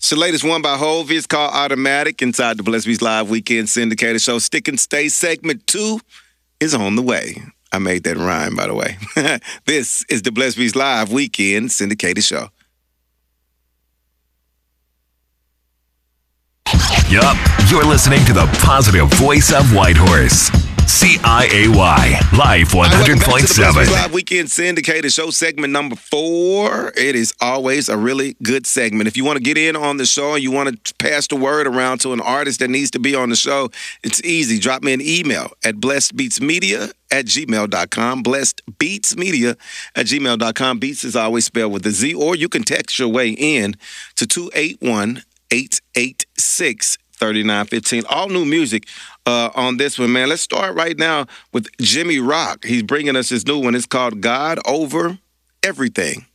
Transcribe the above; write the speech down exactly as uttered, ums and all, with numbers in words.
It's the latest one by Hov. It's called Automatic inside the Blessed Beats Live Weekend Syndicated Show. Stick and Stay segment two is on the way. I made that rhyme, by the way. This is the Blessed Beats Live Weekend Syndicated Show. Yup, you're listening to the positive voice of Whitehorse. C I A Y, Live one hundred point seven. Live Weekend Syndicated Show, segment number four. It is always a really good segment. If you want to get in on the show and you want to pass the word around to an artist that needs to be on the show, it's easy. Drop me an email at blessedbeatsmedia at gmail dot com. blessedbeatsmedia at gmail dot com. Beats is always spelled with a Z, or you can text your way in to two eight one, eight eight six, three nine one five. All new music uh, on this one, man. Let's start right now with Jimmy Rock. He's bringing us his new one. It's called God Over Everything.